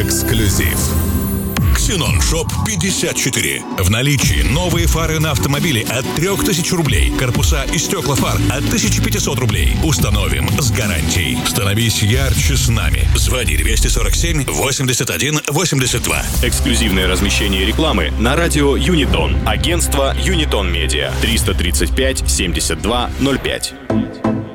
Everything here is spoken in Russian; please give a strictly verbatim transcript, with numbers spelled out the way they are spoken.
Эксклюзив. Ксенон Шоп пятьдесят четыре. В наличии новые фары на автомобиле от трёх тысяч рублей. Корпуса и стекла фар от тысячи пятисот рублей. Установим с гарантией. Становись ярче с нами. Звони двести сорок семь восемьдесят один восемьдесят два. Эксклюзивное размещение рекламы на радио Юнитон. Агентство Юнитон Медиа. триста тридцать пять семьдесят два ноль пять.